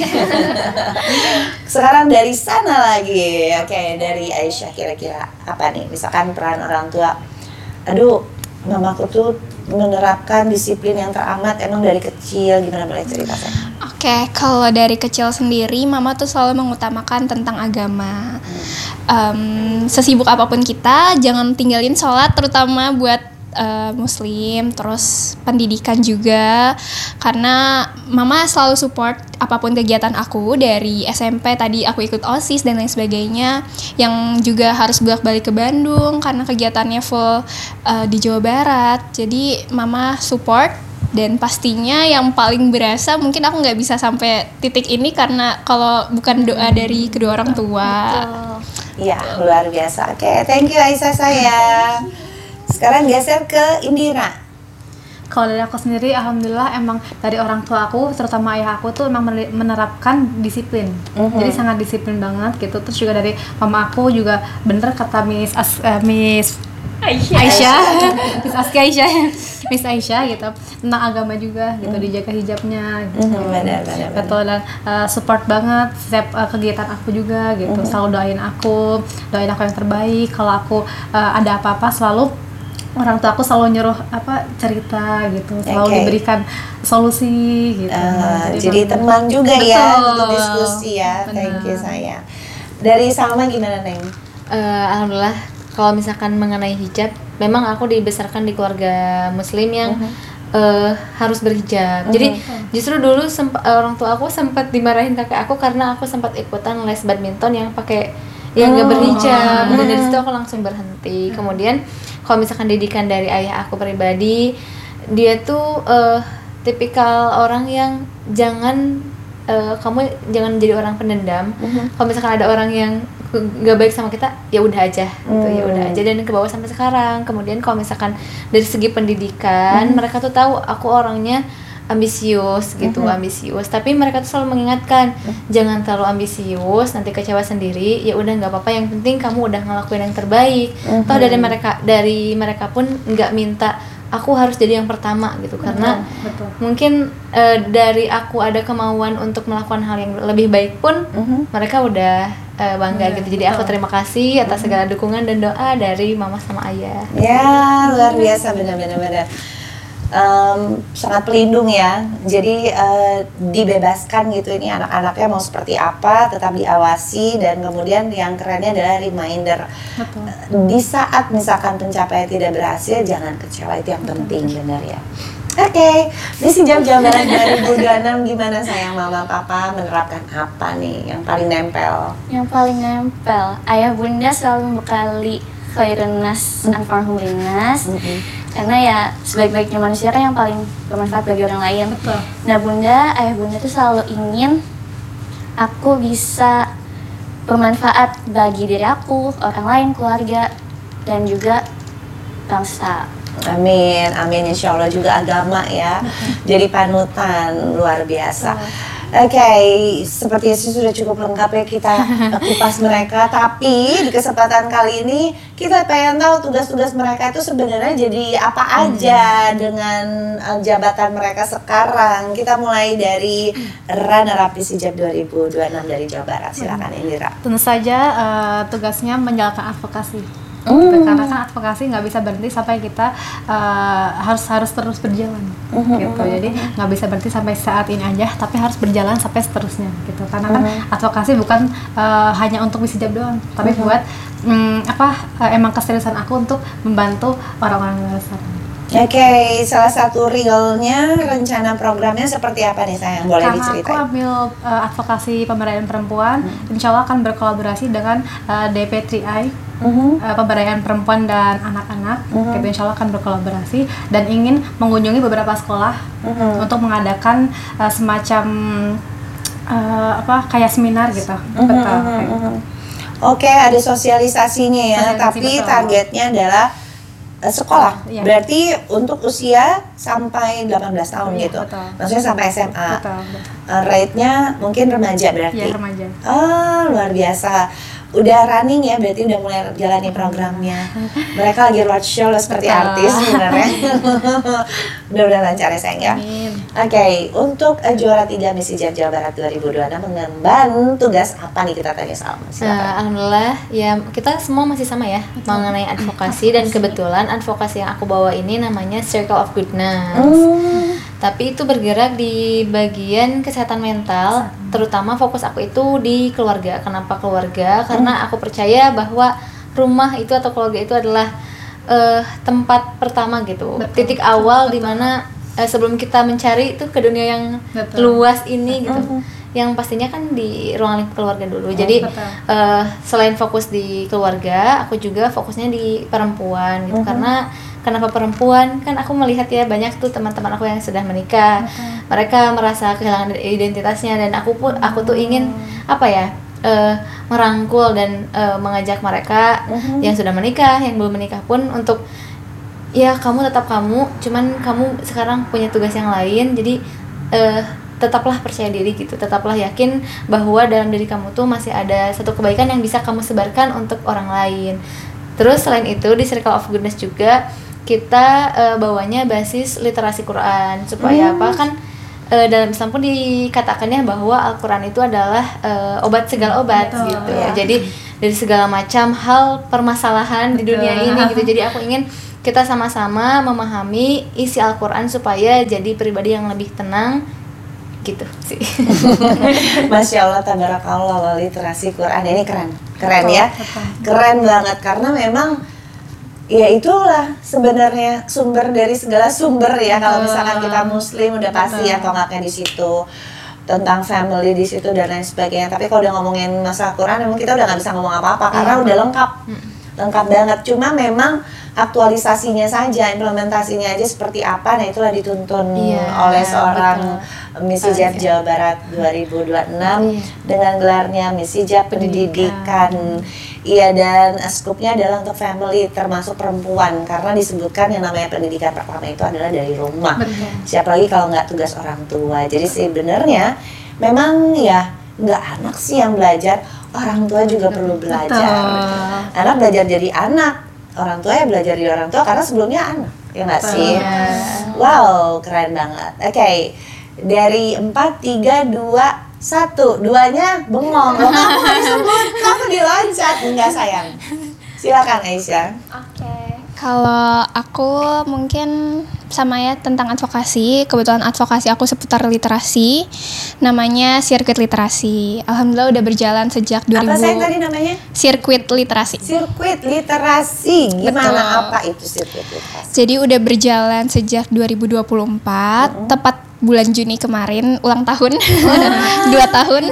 Sekarang dari sana lagi. Oke, dari Aisyah kira-kira apa nih? Misalkan peran orang tua. Aduh, mamaku tuh menerapkan disiplin yang teramat emang dari kecil, gimana boleh cerita saya? Oke, okay, kalau dari kecil sendiri mama tuh selalu mengutamakan tentang agama. Hmm. Um, sesibuk apapun kita, jangan tinggalin sholat, terutama buat Uh, muslim, terus pendidikan juga, karena mama selalu support apapun kegiatan aku dari S M P tadi aku ikut OSIS dan lain sebagainya, yang juga harus bolak-balik ke Bandung karena kegiatannya full uh, di Jawa Barat. Jadi mama support, dan pastinya yang paling berasa mungkin aku nggak bisa sampai titik ini karena kalau bukan doa dari kedua orang tua. Iya, luar biasa. Oke, okay, thank you Aisyah sayang. Sekarang geser ke Indira. Kalau dari aku sendiri, alhamdulillah emang dari orang tua aku, terutama ayah aku tuh emang menerapkan disiplin. Mm-hmm. Jadi sangat disiplin banget gitu. Terus juga dari mama aku juga bener kata Miss As, uh, Miss Aisyah, Aisyah. Miss Aski Aisyah, Miss Aisyah gitu, tentang agama juga gitu, mm. dijaga hijabnya gitu. Mm-hmm. Benar, benar, betul, dan uh, support banget setiap uh, kegiatan aku juga gitu. Mm-hmm. Selalu doain aku, doain aku yang terbaik. Kalau aku uh, ada apa-apa selalu orang tua aku selalu nyuruh apa cerita gitu, selalu okay. diberikan solusi gitu. Uh, jadi, jadi teman juga betul. Ya untuk diskusi ya. Benar. Thank you sayang. Dari Salma gimana Neng? Uh, Alhamdulillah kalau misalkan mengenai hijab, memang aku dibesarkan di keluarga Muslim yang uh-huh. uh, harus berhijab. Uh-huh. Jadi justru dulu semp- orang tua aku sempat dimarahin kakak aku karena aku sempat ikutan les badminton yang pakai yang nggak oh. berhijab. Dan dari situ aku langsung berhenti. Kemudian kalau misalkan didikan dari ayah aku pribadi, dia tuh uh, tipikal orang yang jangan uh, kamu jangan jadi orang pendendam. Uh-huh. Kalau misalkan ada orang yang nggak baik sama kita, ya udah aja, gitu, uh. ya udah aja, dan ke bawah sampai sekarang. Kemudian kalau misalkan dari segi pendidikan, uh. mereka tuh tahu aku orangnya ambisius gitu, uh-huh. ambisius. Tapi mereka tuh selalu mengingatkan, uh. jangan terlalu ambisius, nanti kecewa sendiri. Ya udah nggak apa-apa, yang penting kamu udah ngelakuin yang terbaik. Uh-huh. Toh dari mereka dari mereka pun nggak minta aku harus jadi yang pertama gitu, karena betul, betul. mungkin uh, dari aku ada kemauan untuk melakukan hal yang lebih baik pun, uh-huh. mereka udah uh, bangga uh-huh. gitu. Jadi betul. Aku terima kasih atas uh-huh. segala dukungan dan doa dari mama sama ayah. Ya luar biasa, benar-benar. Um, sangat pelindung ya, jadi uh, dibebaskan gitu, ini anak-anaknya mau seperti apa tetap diawasi, dan kemudian yang kerennya adalah reminder. Betul. Di saat misalkan pencapaian tidak berhasil, jangan kecewa, itu yang penting. Benar ya. Oke, Misi Jab Jawa Barat dua ribu dua puluh enam gimana sayang, mama papa menerapkan apa nih yang paling nempel? Yang paling nempel, ayah bunda selalu membekali khairun nas anfa'uhum linnas. Mm-hmm. Karena ya sebaik-baiknya manusia kan yang paling bermanfaat bagi orang lain. Betul. Nah bunda, ayah bunda tuh selalu ingin aku bisa bermanfaat bagi diri aku, orang lain, keluarga, dan juga bangsa. Amin, amin, insya Allah juga agama ya, jadi panutan luar biasa. Oke, okay, sepertinya sih sudah cukup lengkap ya kita kupas mereka. Tapi di kesempatan kali ini kita pengen tahu tugas-tugas mereka itu sebenarnya jadi apa aja hmm. dengan uh, jabatan mereka sekarang. Kita mulai dari runner up Misi Jab dua ribu dua puluh enam dari Jawa Barat. Silakan Indira. Tentu saja uh, tugasnya menjalankan advokasi. Mm. Karena kan advokasi nggak bisa berhenti sampai kita uh, harus harus terus berjalan, mm-hmm. gitu. Jadi nggak bisa berhenti sampai saat ini aja, tapi harus berjalan sampai seterusnya, gitu. Karena kan mm-hmm. advokasi bukan uh, hanya untuk Misi Jab doang, tapi mm-hmm. buat um, apa uh, emang keseriusan aku untuk membantu orang-orang di luar sana. Oke, okay, salah satu realnya rencana programnya seperti apa nih sayang? Boleh Karena diceritain? Karena aku ambil uh, advokasi pemberdayaan perempuan, hmm. insya Allah akan berkolaborasi dengan uh, D P tiga I, uh-huh. uh, pemberdayaan perempuan dan anak-anak, uh-huh. gitu, insya Allah akan berkolaborasi dan ingin mengunjungi beberapa sekolah uh-huh. untuk mengadakan uh, semacam uh, apa kayak seminar gitu. Uh-huh. Betul. Uh-huh. Oke, okay, ada sosialisasinya ya, Sosialisasi tapi betul. Targetnya adalah sekolah, ya. Berarti untuk usia sampai delapan belas tahun ya, gitu, betul. Maksudnya sampai S M A. Betul, betul. Uh, rate-nya mungkin remaja berarti. Ya, remaja. Oh, luar biasa. Udah running ya, berarti udah mulai jalani programnya. Mereka lagi roadshow seperti betul. Artis sebenarnya. Mudah-mudahan lancar ya sayang ya. Oke, okay, untuk uh, juara tiga Misi Jab Jawa Barat dua ribu dua puluh enam mengemban tugas apa nih kita tanya Salma? Nah, alhamdulillah ya kita semua masih sama ya mengenai advokasi dan kebetulan advokasi yang aku bawa ini namanya Circle of Goodness. Hmm. Tapi itu bergerak di bagian kesehatan mental, terutama fokus aku itu di keluarga. Kenapa keluarga? Karena aku percaya bahwa rumah itu atau keluarga itu adalah uh, tempat pertama gitu, betul, titik awal di mana uh, sebelum kita mencari itu ke dunia yang betul. Luas ini gitu. Uh-huh. Yang pastinya kan di ruang lingkup keluarga dulu. Oh, jadi uh, selain fokus di keluarga, aku juga fokusnya di perempuan gitu. Uh-huh. Karena kenapa perempuan? Kan aku melihat ya banyak tuh teman-teman aku yang sudah menikah. Uh-huh. Mereka merasa kehilangan identitasnya dan aku pun aku tuh ingin apa ya? Uh, merangkul dan uh, mengajak mereka uh-huh. yang sudah menikah, yang belum menikah pun untuk ya kamu tetap kamu, cuman kamu sekarang punya tugas yang lain. Jadi uh, tetaplah percaya diri gitu, tetaplah yakin bahwa dalam diri kamu tuh masih ada satu kebaikan yang bisa kamu sebarkan untuk orang lain. Terus selain itu di Circle of Goodness juga kita uh, bawanya basis literasi Quran supaya hmm. apa kan uh, dalam Islam pun dikatakannya bahwa Al-Quran itu adalah uh, obat segala obat. Betul, gitu ya. Jadi dari segala macam hal permasalahan Betul. Di dunia ini gitu. Jadi aku ingin kita sama-sama memahami isi Al-Quran supaya jadi pribadi yang lebih tenang gitu sih. Masya Allah, tabarakallah, literasi Quran ini keren, keren ya, keren banget karena memang ya itulah sebenarnya sumber dari segala sumber ya. Kalau misalkan kita Muslim udah pasti ya tongaknya di situ, tentang family di situ dan lain sebagainya. Tapi kalau udah ngomongin masalah Quran, memang kita udah nggak bisa ngomong apa-apa karena udah lengkap, lengkap banget. Cuma memang aktualisasinya saja, implementasinya aja seperti apa, nah itulah dituntun iya, oleh seorang betul. Misi Jab Jawa Barat dua ribu dua puluh enam iya. dengan gelarnya Misi Jab Pendidikan. Iya, dan skupnya adalah untuk family termasuk perempuan karena disebutkan yang namanya pendidikan pertama itu adalah dari rumah. Betul. Siapa lagi kalau nggak tugas orang tua. Jadi sebenarnya memang ya nggak anak sih yang belajar, orang tua juga betul. Perlu belajar. Betul. Anak belajar jadi anak. Orang tua ya belajar dari orang tua karena sebelumnya anak, ya nggak sih? Yeah. Wow, keren banget. Oke, okay. Dari empat, tiga, dua, satu, duanya bengong. Lo kamu nggak disebut, kamu diloncat. Enggak sayang. Silakan Aisyah. Oke, okay. Kalau aku mungkin sama ya tentang advokasi. Kebetulan advokasi aku seputar literasi. Namanya Sirkuit Literasi. Alhamdulillah udah berjalan sejak dua ribu. Apa saya tadi namanya? Sirkuit Literasi. Sirkuit Literasi. Gimana Betul. apa itu sirkuit literasi? Jadi udah berjalan sejak dua ribu dua puluh empat, Mm-hmm. tepat bulan Juni kemarin, ulang tahun. Dua tahun.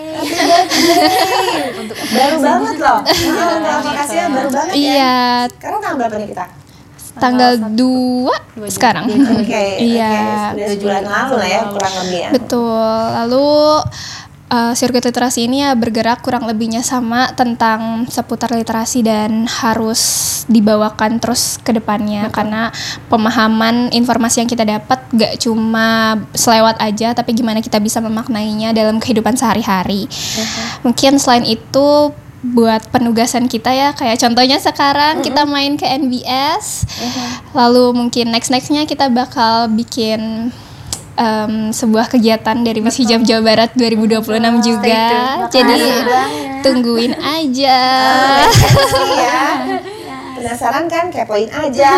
Baru banget loh. Nah, untuk aplikasinya baru banget ya. Iya, Sekarang tanggal berapa nih kita? tanggal dua sekarang. Oke, Iya. oke. Sudah sebulan lalu lah ya kurang lebih ya. Betul. Lalu uh, sirkuit literasi ini ya bergerak kurang lebihnya sama tentang seputar literasi dan harus dibawakan terus ke depannya karena pemahaman informasi yang kita dapat gak cuma selewat aja tapi gimana kita bisa memaknainya dalam kehidupan sehari-hari. Mungkin selain itu buat penugasan kita ya, kayak contohnya sekarang kita main ke N B S, lalu mungkin next-nextnya kita bakal bikin um, sebuah kegiatan dari Misi Hijab Jawa Barat dua ribu dua puluh enam juga. Jadi tungguin aja. Iya. Penasaran kan? Kepoin aja.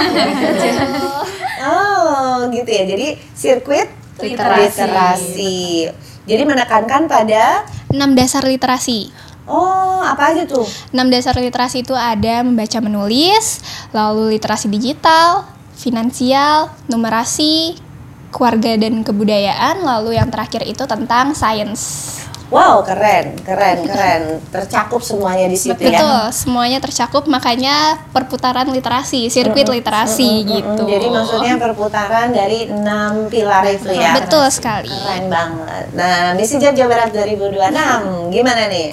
Oh, gitu ya. Jadi sirkuit Literasi. literasi. Jadi menekankan pada enam dasar literasi. oh, apa aja tuh? enam dasar literasi itu ada membaca menulis, lalu literasi digital, finansial, numerasi, keluarga dan kebudayaan, lalu yang terakhir itu tentang sains. Wow, keren, keren, keren. Tercakup semuanya di situ ya. Betul, semuanya tercakup, makanya perputaran literasi, sirkuit literasi gitu. Jadi maksudnya perputaran dari enam pilar itu ya. Betul sekali. Keren banget. Nah, Misi Hijab Jawa Barat dua ribu dua puluh enam gimana nih?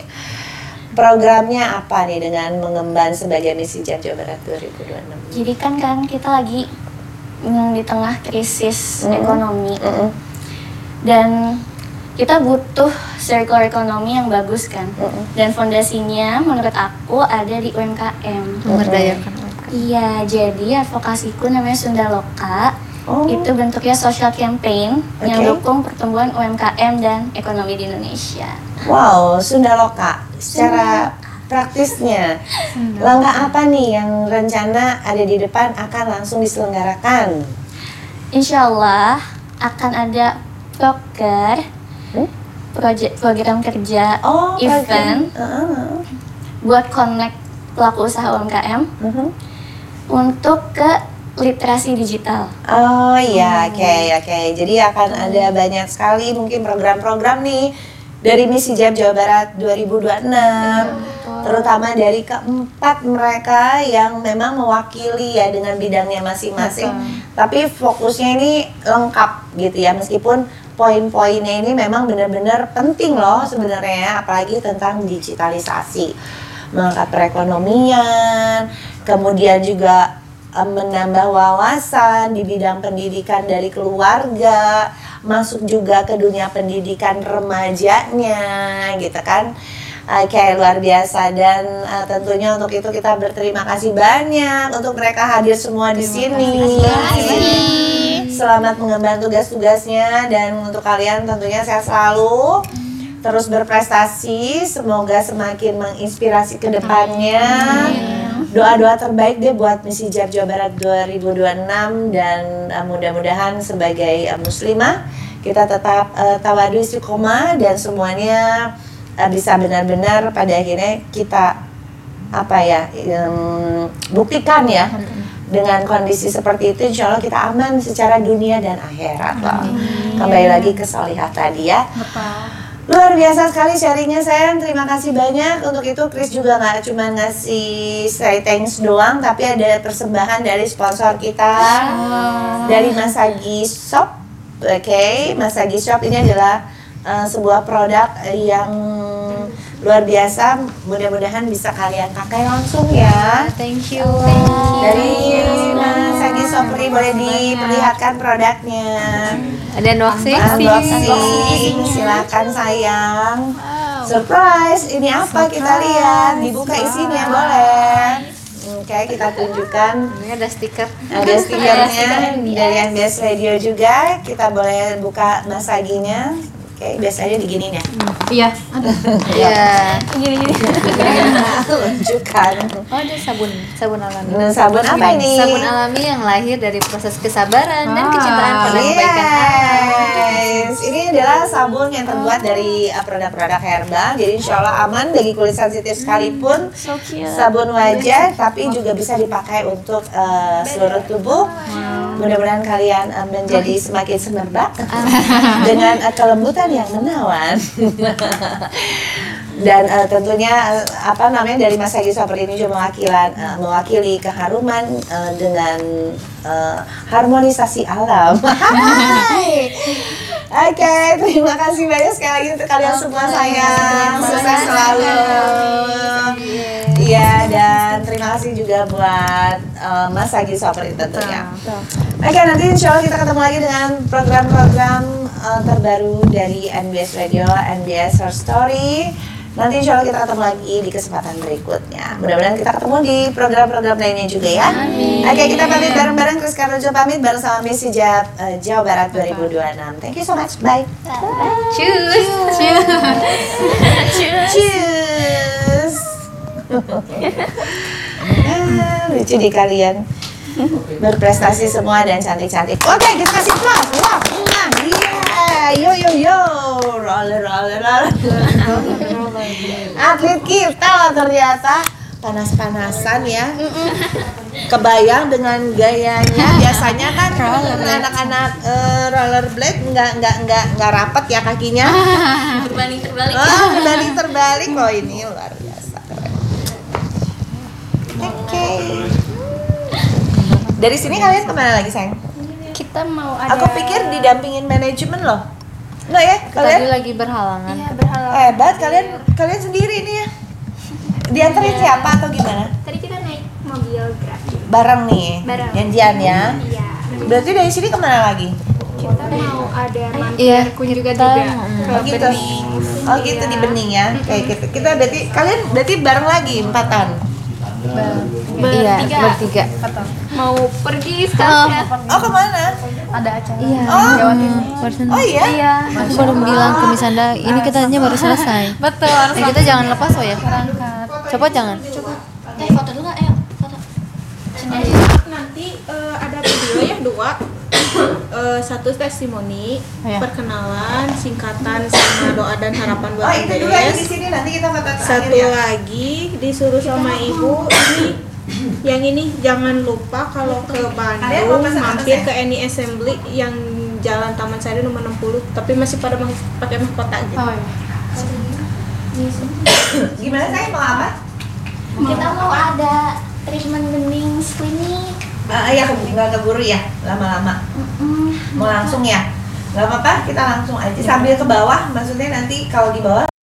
Programnya apa nih dengan mengemban sebagai Misi Hijab Jawa Barat dua ribu dua puluh enam? Jadi kan kan kita lagi mm, di tengah krisis ekonomi Mm-mm. dan kita butuh circular ekonomi yang bagus kan. Dan fondasinya menurut aku ada di U M K M. Memberdayakan U M K M. Iya, jadi advokasiku namanya Sunda Loka. Oh. Itu bentuknya social campaign yang Oke. dukung pertumbuhan U M K M dan ekonomi di Indonesia. Wow, Sunda Loka. Secara praktisnya, langkah apa nih yang rencana ada di depan akan langsung diselenggarakan? Insya Allah akan ada proker, Hmm? project, program kerja, Oh, event program. Uh-uh. buat connect pelaku usaha U M K M Mhm. untuk ke literasi digital. Oh iya, oke oke. Jadi akan ada banyak sekali mungkin program-program nih dari Misi Hijab Jawa Barat dua ribu dua puluh enam, terutama dari keempat mereka yang memang mewakili ya dengan bidangnya masing-masing. Tapi fokusnya ini lengkap gitu ya, meskipun poin-poinnya ini memang benar-benar penting loh sebenarnya, apalagi tentang digitalisasi, mengangkat perekonomian, kemudian juga eh, menambah wawasan di bidang pendidikan dari keluarga, masuk juga ke dunia pendidikan remajanya gitu kan. Oke, luar biasa. Dan uh, tentunya untuk itu kita berterima kasih banyak untuk mereka hadir semua di sini. Selamat mengemban tugas-tugasnya, dan untuk kalian tentunya sehat selalu, terus berprestasi, semoga semakin menginspirasi ke depannya. Doa-doa terbaik deh buat Misi Hijab Jawa Barat dua ribu dua puluh enam, dan uh, mudah-mudahan sebagai uh, muslimah kita tetap uh, tawadu istiqomah dan semuanya uh, bisa benar-benar pada akhirnya kita apa ya um, buktikan ya. Dengan kondisi seperti itu, insya Allah kita aman secara dunia dan akhirat loh. Kembali lagi ke Solihah tadi ya. Luar biasa sekali sharingnya, sayang. Terima kasih banyak. Untuk itu Chris juga nggak cuma ngasih say thanks doang, tapi ada persembahan dari sponsor kita, dari Masagi Shop. Oke, okay. Masagi Shop ini adalah uh, sebuah produk yang luar biasa. Mudah-mudahan bisa kalian pakai langsung ya. Thank you. Dari Masagi Shop ini boleh diperlihatkan produknya. Ada unboxing. Unboxing, silakan sayang. Surprise, ini apa kita lihat? Dibuka isinya boleh. Oke, kita tunjukkan. Ini ada stiker. Ada stikernya dari M B S Radio juga. Kita boleh buka Masaginya. Oke, biasanya diginiin ya. Iya, ada. Iya. Gini-gini. Tunjukkan. Oh, ada sabun, sabun alami. Nah, sabun apa ini? Sabun alami yang lahir dari proses kesabaran dan Ah, kecintaan pada kebaikan alam. Yes, ini adalah sabun yang terbuat dari uh, produk-produk herbal. Jadi insya Allah aman bagi kulit sensitif sekalipun. So cute. Sabun wajah, tapi juga bisa dipakai untuk uh, seluruh tubuh. Mudah-mudahan kalian uh, menjadi semakin semerbak dengan uh, kelembutan yang menawan. Dan uh, tentunya uh, apa namanya dari Mas Hagi seperti ini juga mewakilan uh, mewakili keharuman uh, dengan uh, harmonisasi alam. Oke, terima kasih banyak sekali lagi untuk kalian semua sayang, sukses selalu. Iya, dan terima kasih juga buat uh, Mas Hagi seperti tentunya. Oke, nanti insya Allah kita ketemu lagi dengan program-program uh, terbaru dari N B S Radio, N B S Her Story. Nanti insya Allah kita ketemu lagi di kesempatan berikutnya. Mudah-mudahan kita ketemu di program-program lainnya juga ya. Amin. Oke, kita pamit bareng-bareng. Chris Karnojo pamit bareng sama Miss Hijab uh, Jawa Barat dua ribu dua puluh enam. Thank you so much. Bye. Cheers. Cheers. Cheers. Ah, lucu di kalian. Berprestasi semua dan cantik-cantik. Oke, kita kasih applause. Wah, wah, iya. Yo yo yo. Roller roller roller. Atlet kita loh ternyata panas-panasan ya. Kebayang dengan gayanya. Biasanya kan anak-anak uh, rollerblade nggak nggak nggak nggak rapat ya kakinya. Berbanding terbalik. Oh, berbanding terbalik loh, ini luar biasa. Oke. Dari sini kalian kemana lagi sayang? Kita mau ada. Aku pikir didampingin manajemen loh. Enggak ya? Kalian Tadi lagi berhalangan. Iya, berhalangan. hebat, kalian kalian sendiri nih ya. Diantarin siapa atau gimana? Tadi kita naik mobil Grab. Bareng nih. Bareng. Janjian ya. Iya. Berarti dari sini kemana lagi? Kita mau ada Iya, mampir kunjungan juga kita- juga mm. ke Oh gitu. Bening. Oh gitu di Bening ya. Kayak gitu. Kita berarti kalian berarti bareng lagi empatan. Iya, Bertiga. bertiga. Mau pergi sekalian. Oh kemana? Ada acara. Iya. Oh. Jawa Timur. Barusan. Oh iya. Iya. Aku baru bilang ke Miss Anda, ini kitanya baru selesai. Betul, harus Eh, kita jangan lepas oh ya. berangkat. Coba jangan. Eh, foto dulu nggak? Ayo, foto. Nanti eh, ada video ya dua. Eh, satu testimoni, Iya. perkenalan, singkatan sama doa dan harapan buat Oh itu dulu aja di N B S. sini nanti kita foto terakhir Satu ya. lagi disuruh sama ibu ini yang ini jangan lupa kalau ke Kalian mau Bandung pesan apa, mampir Seh? ke Any Assembly yang Jalan Taman Sari nomor enam puluh tapi masih pada meng- pakai mahkota gitu. Oh, iya. Gimana saya mau apa? Kita mau ada treatment bening klinik. Ah ya nggak keburu ya lama-lama. Mau langsung ya? Gak apa-apa, kita langsung aja sambil ke bawah. Maksudnya nanti kalau di bawah